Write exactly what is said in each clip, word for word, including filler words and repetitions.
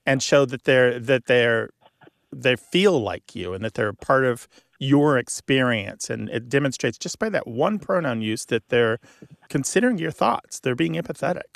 and show that they're that they're they feel like you and that they're a part of your experience. And it demonstrates just by that one pronoun use that they're considering your thoughts. They're being empathetic.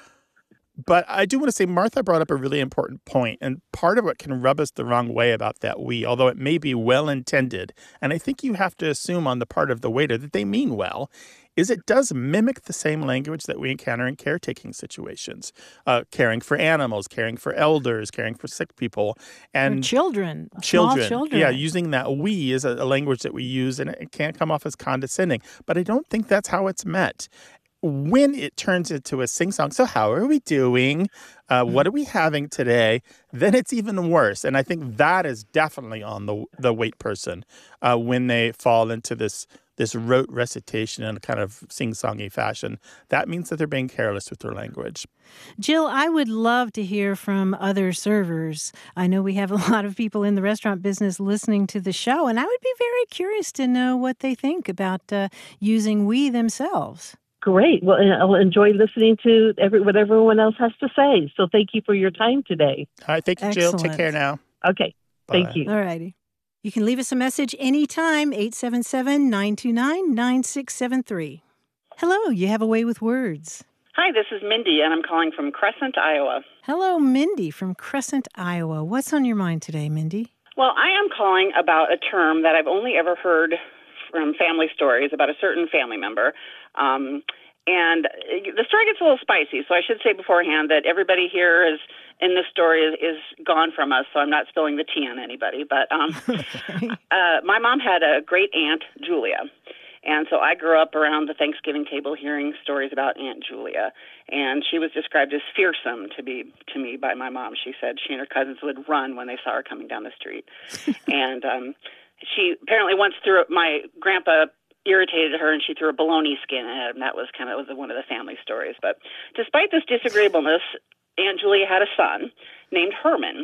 But I do want to say Martha brought up a really important point, and part of what can rub us the wrong way about that we, although it may be well-intended, and I think you have to assume on the part of the waiter that they mean well, is it does mimic the same language that we encounter in caretaking situations, uh, caring for animals, caring for elders, caring for sick people, and or children, children. Small children. Yeah, using that we is a, a language that we use, and it can't come off as condescending. But I don't think that's how it's meant. When it turns into a sing-song, so how are we doing? Uh, what are we having today? Then it's even worse. And I think that is definitely on the the wait person uh, when they fall into this this rote recitation in a kind of sing-songy fashion. That means that they're being careless with their language. Jill, I would love to hear from other servers. I know we have a lot of people in the restaurant business listening to the show, and I would be very curious to know what they think about uh, using we themselves. Great. Well, I'll enjoy listening to every, what everyone else has to say. So thank you for your time today. All right. Thank you, Jill. Take care now. Okay. Bye. Thank you. All righty. You can leave us a message anytime, eight seven seven, nine two nine, nine six seven three. Hello, you have a way with words. Hi, this is Mindy, and I'm calling from Crescent, Iowa. Hello, Mindy from Crescent, Iowa. What's on your mind today, Mindy? Well, I am calling about a term that I've only ever heard from family stories about a certain family member. Um, and the story gets a little spicy, so I should say beforehand that everybody here is in this story is, is gone from us, so I'm not spilling the tea on anybody. But um, Okay. uh, my mom had a great aunt, Julia. And so I grew up around the Thanksgiving table hearing stories about Aunt Julia. And she was described as fearsome to be to me by my mom. She said she and her cousins would run when they saw her coming down the street. and um, she apparently once threw my grandpa irritated her, and she threw a bologna skin at him. That was kind of was one of the family stories. But despite this disagreeableness, Aunt Julia had a son named Herman.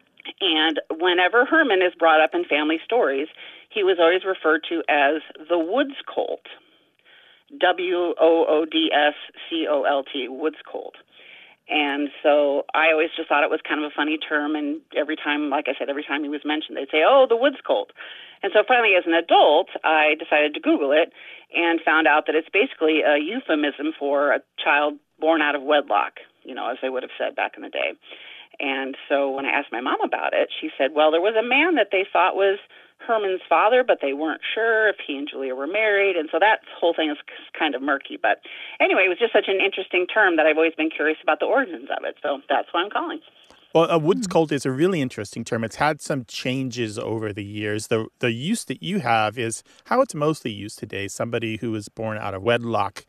And whenever Herman is brought up in family stories, he was always referred to as the Woods Colt, W O O D S C O L T, Woods Colt. And so I always just thought it was kind of a funny term, and every time, like I said, every time he was mentioned, they'd say, oh, the Woods Colt. And so finally, as an adult, I decided to Google it and found out that it's basically a euphemism for a child born out of wedlock, you know, as they would have said back in the day. And so when I asked my mom about it, she said, well, there was a man that they thought was Herman's father, but they weren't sure if he and Julia were married. And so that whole thing is kind of murky. But anyway, it was just such an interesting term that I've always been curious about the origins of it. So that's why I'm calling. Well, a Woods Colt is a really interesting term. It's had some changes over the years. The the use that you have is how it's mostly used today, somebody who was born out of wedlock.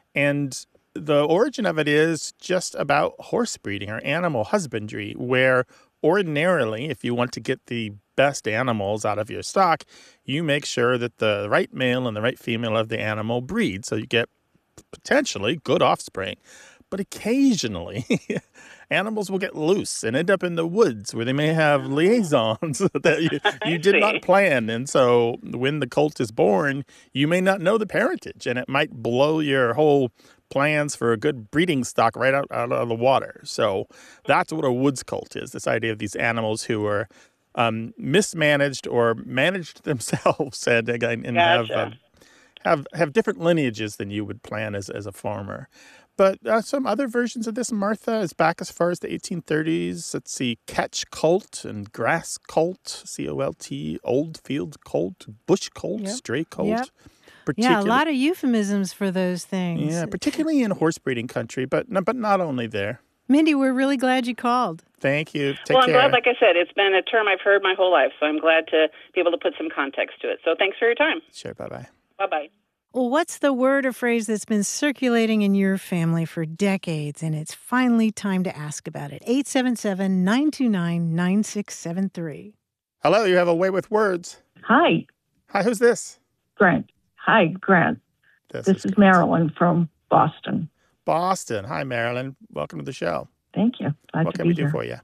And the origin of it is just about horse breeding or animal husbandry, where ordinarily, if you want to get the best animals out of your stock, you make sure that the right male and the right female of the animal breed, so you get potentially good offspring. But occasionally, animals will get loose and end up in the woods where they may have liaisons that you, you did not plan. And so when the colt is born, you may not know the parentage, and it might blow your whole plans for a good breeding stock right out, out of the water. So that's what a Woods Colt is, this idea of these animals who are um, mismanaged or managed themselves and, and Gotcha. have, um, have have different lineages than you would plan as, as a farmer. But uh, some other versions of this, Martha, is back as far as the eighteen thirties. Let's see, catch colt and grass colt, C O L T, old field colt, bush colt, yep. stray colt. Yep. Yeah, a lot of euphemisms for those things. Yeah, particularly in horse breeding country, but but not only there. Mindy, we're really glad you called. Thank you. Take well, I'm care. glad, like I said, it's been a term I've heard my whole life, so I'm glad to be able to put some context to it. So thanks for your time. Sure, bye-bye. Bye-bye. Well, what's the word or phrase that's been circulating in your family for decades, and it's finally time to ask about it? eight seven seven, nine two nine, nine six seven three. Hello, you have a way with words. Hi. Hi, who's this? Grant. Hi, Grant. This, this is, is Marilyn from Boston. Boston. Hi, Marilyn. Welcome to the show. Thank you. Glad what to can be we do here. for you?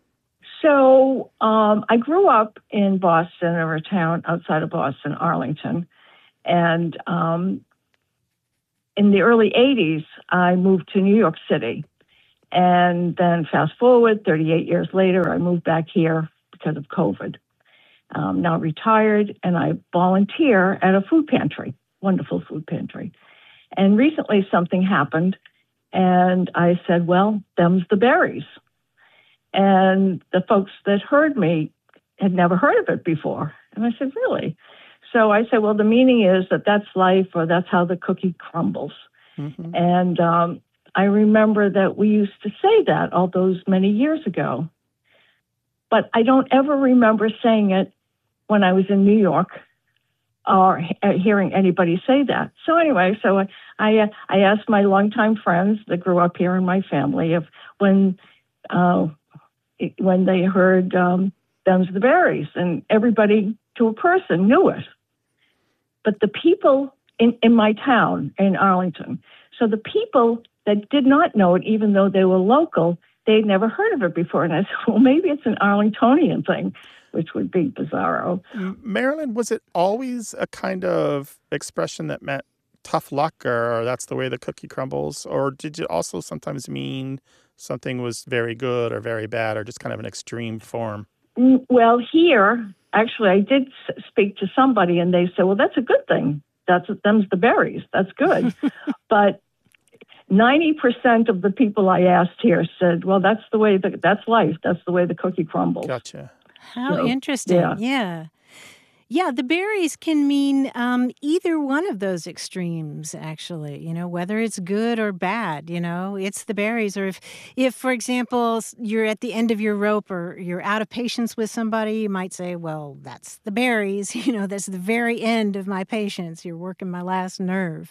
So um, I grew up in Boston, or a town outside of Boston, Arlington. And um, in the early eighties, I moved to New York City. And then fast forward, thirty-eight years later, I moved back here because of COVID. I'm now retired, and I volunteer at a food pantry, wonderful food pantry. And recently something happened, and I said, well, them's the berries. And the folks that heard me had never heard of it before. And I said, really? So I said, well, the meaning is that that's life, or that's how the cookie crumbles. Mm-hmm. And um, I remember that we used to say that all those many years ago. But I don't ever remember saying it when I was in New York or hearing anybody say that. So anyway, so I I, I asked my longtime friends that grew up here in my family if when uh, when they heard um, them's the berries, and everybody to a person knew it. But the people in, in my town, in Arlington, so the people that did not know it, even though they were local, they'd never heard of it before. And I said, well, maybe it's an Arlingtonian thing, which would be bizarro. Marilyn, was it always a kind of expression that meant tough luck, or that's the way the cookie crumbles? Or did it also sometimes mean something was very good or very bad, or just kind of an extreme form? Well, here, actually, I did speak to somebody, and they said, well, that's a good thing. That's them's the berries. That's good. But ninety percent of the people I asked here said, well, that's the way, the, that's life. That's the way the cookie crumbles. Gotcha. How so, interesting. Yeah. yeah. Yeah, the berries can mean um, either one of those extremes, actually, you know, whether it's good or bad, you know, it's the berries. Or if, if, for example, you're at the end of your rope or you're out of patience with somebody, you might say, well, that's the berries, you know, that's the very end of my patience. You're working my last nerve.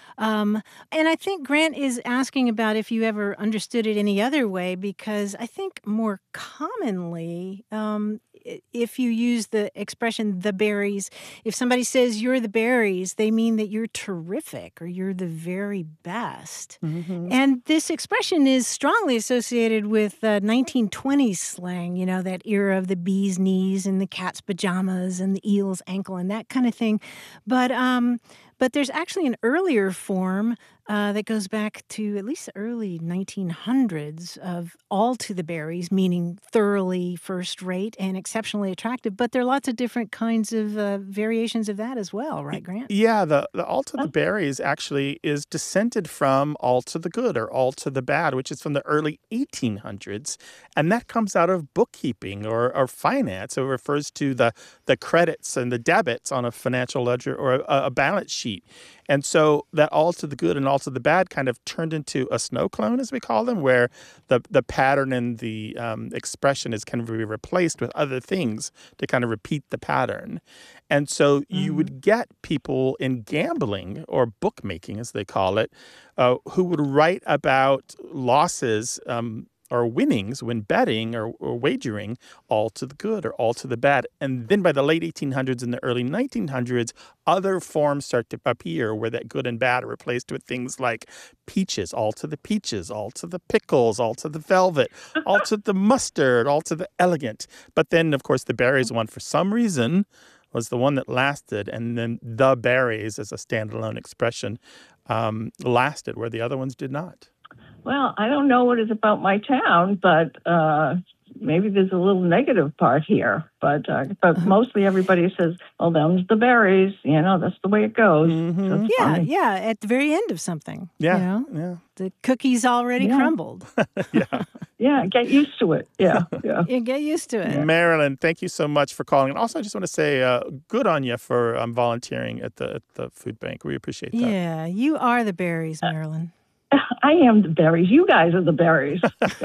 Um, and I think Grant is asking about if you ever understood it any other way, because I think more commonly, um, if you use the expression the berries, if somebody says you're the berries, they mean that you're terrific or you're the very best. Mm-hmm. And this expression is strongly associated with uh, nineteen twenties slang, you know, that era of the bee's knees and the cat's pajamas and the eel's ankle and that kind of thing. But um, but there's actually an earlier form uh, that goes back to at least the early nineteen hundreds of all to the berries, meaning thoroughly first rate and exceptionally attractive. But there are lots of different kinds of uh, variations of that as well, right, Grant? Yeah, the, the all to the berries actually is descended from all to the good or all to the bad, which is from the early eighteen hundreds. And that comes out of bookkeeping or, or finance. It refers to the, the credits and the debits on a financial ledger or a, a balance sheet. And so that all to the good and all to the bad kind of turned into a snow clone, as we call them, where the, the pattern and the um, expression is kind of replaced with other things to kind of repeat the pattern. And so mm-hmm. you would get people in gambling or bookmaking, as they call it, uh, who would write about losses um or winnings when betting or, or wagering, all to the good or all to the bad. And then by the late eighteen hundreds and the early nineteen hundreds, other forms start to appear where that good and bad are replaced with things like peaches, all to the peaches, all to the pickles, all to the velvet, all to the mustard, all to the elegant. But then, of course, the berries one, for some reason, was the one that lasted. And then the berries, as a standalone expression, um, lasted where the other ones did not. Well, I don't know what is about my town, but uh, maybe there's a little negative part here. But uh, but mostly everybody says, well, them's the berries. You know, that's the way it goes. Mm-hmm. So yeah, funny. yeah, at the very end of something. Yeah, you know? yeah. The cookie's already yeah. crumbled. yeah. Yeah, get used to it. Yeah, yeah. You get used to it. Marilyn, thank you so much for calling. And also, I just want to say uh, good on you for um, volunteering at the, at the food bank. We appreciate that. Yeah, you are the berries, Marilyn. I am the berries. You guys are the berries.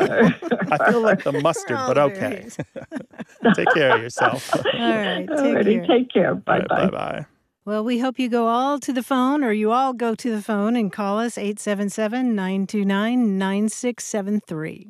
I feel like the mustard, but okay. Take care of yourself. All right. Take Alrighty, care. take care. Bye Right, bye. bye-bye. Well, we hope you go all to the phone, or you all go to the phone and call us eight seven seven, nine two nine, nine six seven three.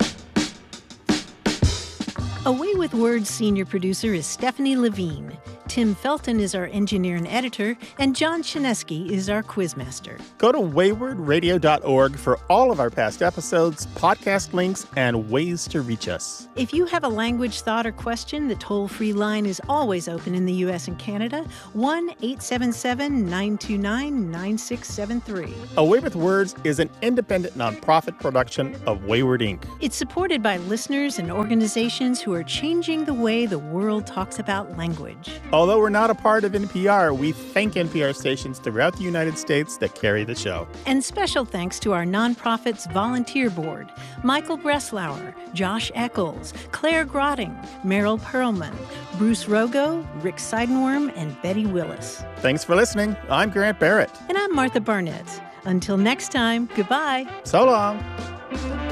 A Way with Words senior producer is Stephanie Levine. Tim Felton is our engineer and editor, and John Chinesky is our quizmaster. Go to wayward radio dot org for all of our past episodes, podcast links, and ways to reach us. If you have a language, thought, or question, the toll-free line is always open in the U S and Canada, one eight seven seven, nine two nine, nine six seven three. A Way with Words is an independent nonprofit production of Wayward Incorporated. It's supported by listeners and organizations who are changing the way the world talks about language. Although we're not a part of N P R, we thank N P R stations throughout the United States that carry the show. And special thanks to our nonprofit's volunteer board, Michael Breslauer, Josh Eccles, Claire Grotting, Meryl Perlman, Bruce Rogo, Rick Seidenworm, and Betty Willis. Thanks for listening. I'm Grant Barrett. And I'm Martha Barnett. Until next time, goodbye. So long.